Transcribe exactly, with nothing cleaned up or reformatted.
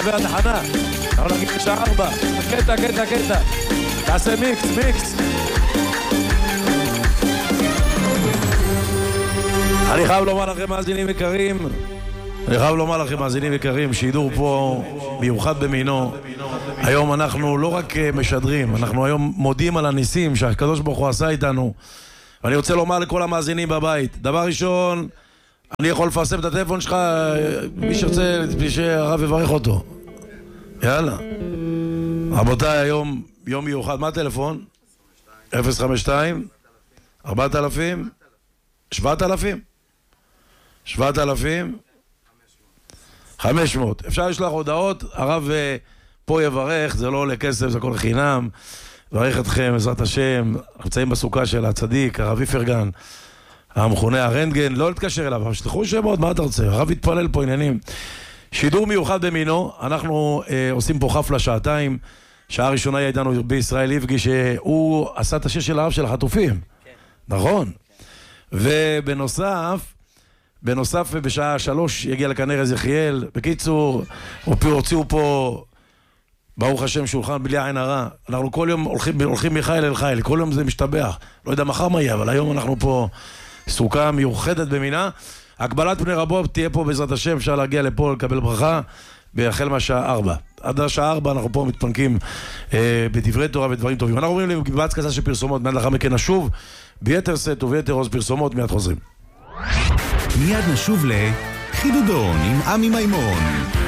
והתחנה. אנחנו נגיד שעה ארבע. קטע, קטע, קטע. תעשה מיקס, מיקס. אני חייב לומר לכם, מאזינים יקרים, אני חייב לומר לכם, מאזינים יקרים, שידור פה מיוחד במינו. היום אנחנו לא רק משדרים, אנחנו היום מודים על הניסים שהקדוש ברוך הוא עשה איתנו. ואני רוצה לומר לכל המאזינים בבית, דבר ראשון, אני יכול לפרסם את הטלפון שלך, מי שרצה, מי שהרב יברך אותו. יאללה. רבותיי, היום יום מיוחד, מה הטלפון? אפס חמש שתיים ארבעת אלפים שבעת אלפים שבעת אלפים חמש מאות. אפשר לשלוח הודעות, הרב פה יברך, זה לא עולה כסף, זה הכל חינם. ברך אתכם, בעזרת השם, נמצאים בסוכה של הצדיק, הרב איפרגן, המכונה הרנטגן, לא להתקשר אליו, אבל שתלכו שמות, מה אתה רוצה? הרב יתפלל פה עניינים. שידור מיוחד במינו, אנחנו אה, עושים פה חפלה שעתיים, שעה ראשונה היה איתנו בישראל איבגי, שהוא עשה את השיר של הרב של החטופים. כן. נכון? כן. ובנוסף, בנוסף בשעה שלוש יגיע לכאן ארז יחיאל. בקיצור, הוציאו פה ברוך השם שולחן בלי עין הרע. אנחנו כל יום הולכים, הולכים מיכאל אל חיל, כל יום זה משתבח. לא יודע מחר מה יהיה, אבל היום אנחנו פה סוכה מיוחדת במינה. הגבלת פני רבות תהיה פה בעזרת השם, אפשר להגיע לפה לקבל ברכה בהחל מהשעה ארבע. עד השעה ארבע אנחנו פה מתפנקים אה, בדברי תורה ודברים טובים. אנחנו רואים לבץ כזה של פרסומות, מיד לאחר מכן נשוב ביתר סט וביתר עוז פרסומות, מיד חוזרים. מיד נשוב לחידודון עם עמי מימון.